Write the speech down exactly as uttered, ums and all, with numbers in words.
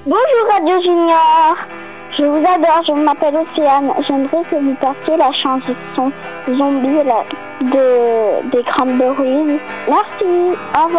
Bonjour Radio Junior. Je vous adore, je m'appelle Océane. J'aimerais que vous passiez la chanson Zombie là, de, des Cranberries. Merci, au revoir.